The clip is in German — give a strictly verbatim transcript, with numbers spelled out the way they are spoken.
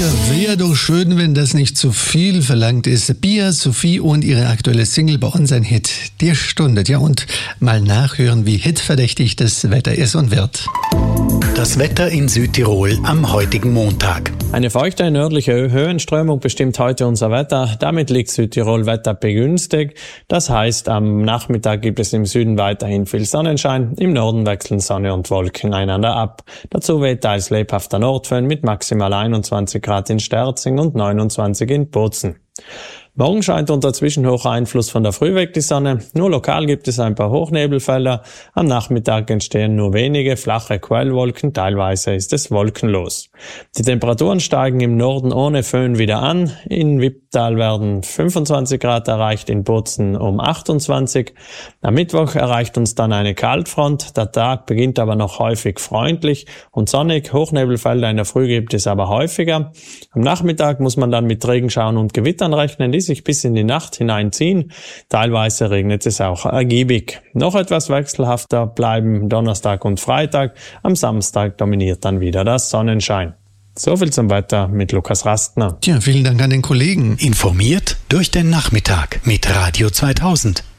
Tja, wäre doch schön, wenn das nicht zu viel verlangt ist. Bia, Sophie und ihre aktuelle Single bei uns ein Hit der Stunde. Ja, und mal nachhören, wie hitverdächtig das Wetter ist und wird. Das Wetter in Südtirol am heutigen Montag. Eine feuchte nördliche Höhenströmung bestimmt heute unser Wetter. Damit liegt Südtirol Wetter begünstigt. Das heißt, am Nachmittag gibt es im Süden weiterhin viel Sonnenschein. Im Norden wechseln Sonne und Wolken einander ab. Dazu weht teils lebhafter Nordföhn mit maximal einundzwanzig Grad in Sterzing und neunundzwanzig in Bozen. Morgen scheint unter zwischenhoher Einfluss von der Früh weg die Sonne. Nur lokal gibt es ein paar Hochnebelfelder. Am Nachmittag entstehen nur wenige flache Quellwolken. Teilweise ist es wolkenlos. Die Temperaturen steigen im Norden ohne Föhn wieder an. In Wipptal werden fünfundzwanzig Grad erreicht, in Bozen um achtundzwanzig. Am Mittwoch erreicht uns dann eine Kaltfront. Der Tag beginnt aber noch häufig freundlich und sonnig. Hochnebelfelder in der Früh gibt es aber häufiger. Am Nachmittag muss man dann mit Regenschauern und Gewittern rechnen, die sich bis in die Nacht hineinziehen. Teilweise regnet es auch ergiebig. Noch etwas wechselhafter bleiben Donnerstag und Freitag. Am Samstag dominiert dann wieder der Sonnenschein. So viel zum Wetter mit Lukas Rastner. Tja, vielen Dank an den Kollegen. Informiert durch den Nachmittag mit Radio zweitausend.